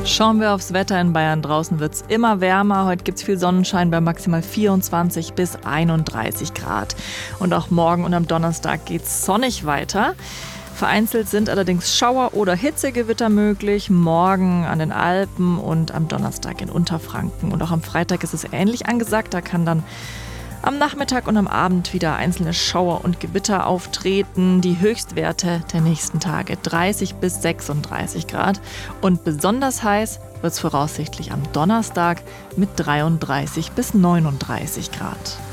Schauen wir aufs Wetter in Bayern. Draußen wird es immer wärmer. Heute gibt es viel Sonnenschein bei maximal 24 bis 31 Grad. Und auch morgen und am Donnerstag geht es sonnig weiter. Vereinzelt sind allerdings Schauer oder Hitzegewitter möglich. Morgen an den Alpen und am Donnerstag in Unterfranken. Und auch am Freitag ist es ähnlich angesagt. Da kann dann am Nachmittag und am Abend wieder einzelne Schauer und Gewitter auftreten. Die Höchstwerte der nächsten Tage 30 bis 36 Grad. Und besonders heiß wird es voraussichtlich am Donnerstag mit 33 bis 39 Grad.